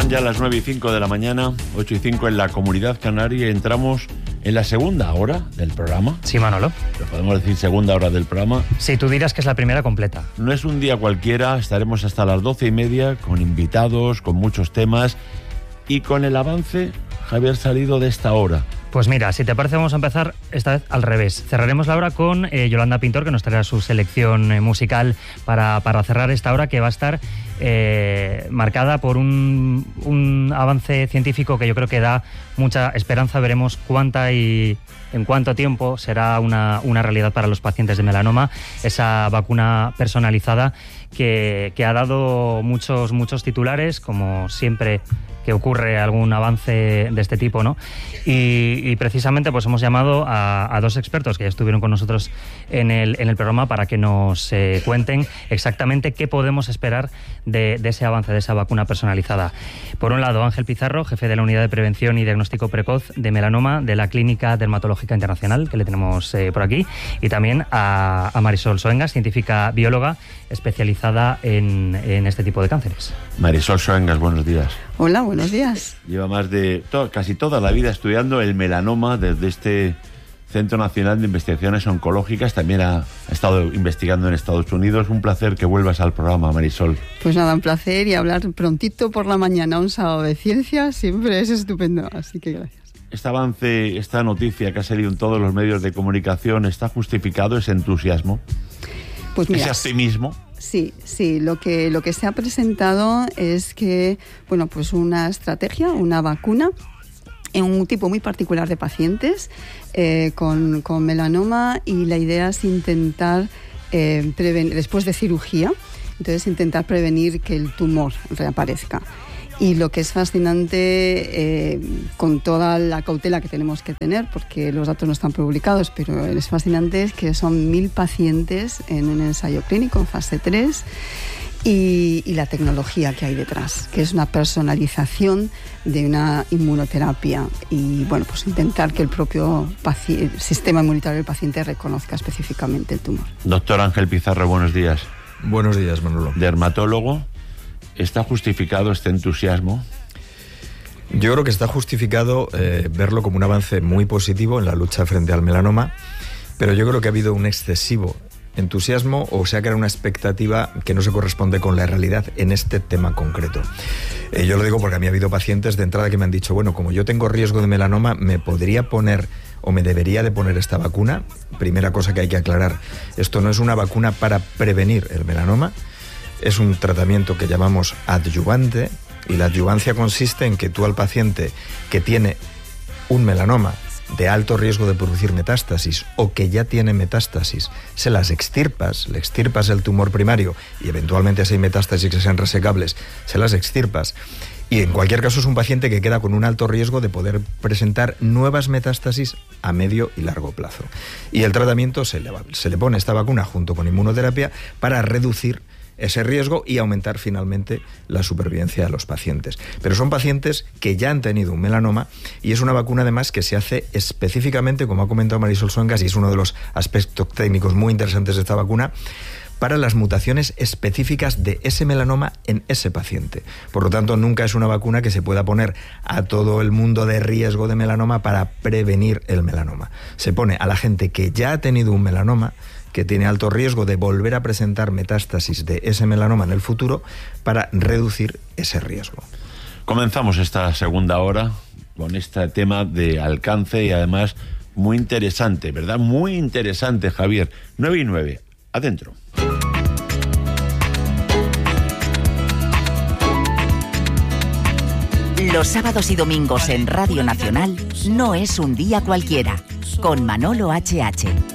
Son ya las 9:05 de la mañana, 8:05 en la Comunidad Canaria. Entramos en la segunda hora del programa. Sí, Manolo. ¿Lo podemos decir segunda hora del programa? Sí, tú dirás que es la primera completa. No es un día cualquiera, estaremos hasta las 12:30 con invitados, con muchos temas y con el avance, Javier, salido de esta hora. Pues mira, si te parece vamos a empezar esta vez al revés. Cerraremos la hora con Yolanda Pintor, que nos traerá su selección musical para cerrar esta hora, que va a estar marcada por un avance científico que yo creo que da mucha esperanza. Veremos cuánta y en cuánto tiempo será una realidad para los pacientes de melanoma, esa vacuna personalizada que ha dado muchos titulares, como siempre que ocurre algún avance de este tipo, ¿no? Y precisamente pues hemos llamado a dos expertos que ya estuvieron con nosotros en el programa para que nos cuenten exactamente qué podemos esperar de ese avance, de esa vacuna personalizada. Por un lado, Ángel Pizarro, jefe de la Unidad de Prevención y Diagnóstico Precoz de Melanoma de la Clínica Dermatológica Internacional, que le tenemos por aquí, y también a Marisol Soengas, científica bióloga especializada en este tipo de cánceres. Marisol Soengas, buenos días. Hola, buenos días. Lleva más de casi toda la vida estudiando el melanoma desde este Centro Nacional de Investigaciones Oncológicas. También ha estado investigando en Estados Unidos. Un placer que vuelvas al programa, Marisol. Pues nada, un placer, y hablar prontito por la mañana, un sábado de ciencia, siempre es estupendo, así que gracias. Este avance, esta noticia que ha salido en todos los medios de comunicación, ¿está justificado ese entusiasmo? Pues mira, ese optimismo. Sí, lo que se ha presentado es que, bueno, pues una estrategia, una vacuna en un tipo muy particular de pacientes con melanoma, y la idea es intentar prevenir, después de cirugía, entonces intentar prevenir que el tumor reaparezca. Y lo que es fascinante, con toda la cautela que tenemos que tener, porque los datos no están publicados, pero es fascinante, es que son 1000 pacientes en un ensayo clínico en fase 3, y la tecnología que hay detrás, que es una personalización de una inmunoterapia, y bueno, pues intentar que el propio sistema inmunitario del paciente reconozca específicamente el tumor. Doctor Ángel Pizarro, buenos días. Buenos días, Manolo. Dermatólogo. ¿Está justificado este entusiasmo? Yo creo que está justificado verlo como un avance muy positivo en la lucha frente al melanoma, pero yo creo que ha habido un excesivo entusiasmo, o se ha creado una expectativa que no se corresponde con la realidad en este tema concreto. Yo lo digo porque a mí ha habido pacientes de entrada que me han dicho, bueno, como yo tengo riesgo de melanoma, ¿me podría poner o me debería de poner esta vacuna? Primera cosa que hay que aclarar, esto no es una vacuna para prevenir el melanoma. Es un tratamiento que llamamos adyuvante, y la adyuvancia consiste en que tú al paciente que tiene un melanoma de alto riesgo de producir metástasis, o que ya tiene metástasis, se las extirpas, le extirpas el tumor primario, y eventualmente si hay metástasis que sean resecables, se las extirpas. Y en cualquier caso es un paciente que queda con un alto riesgo de poder presentar nuevas metástasis a medio y largo plazo. Y el tratamiento se le pone esta vacuna junto con inmunoterapia para reducir ese riesgo y aumentar finalmente la supervivencia de los pacientes. Pero son pacientes que ya han tenido un melanoma, y es una vacuna además que se hace específicamente, como ha comentado Marisol Soengas, y es uno de los aspectos técnicos muy interesantes de esta vacuna, para las mutaciones específicas de ese melanoma en ese paciente. Por lo tanto, nunca es una vacuna que se pueda poner a todo el mundo de riesgo de melanoma para prevenir el melanoma. Se pone a la gente que ya ha tenido un melanoma, que tiene alto riesgo de volver a presentar metástasis de ese melanoma en el futuro, para reducir ese riesgo. Comenzamos esta segunda hora con este tema de alcance, y además muy interesante, ¿verdad? Muy interesante, Javier. 9:09, adentro. Los sábados y domingos en Radio Nacional no es un día cualquiera, con Manolo HH.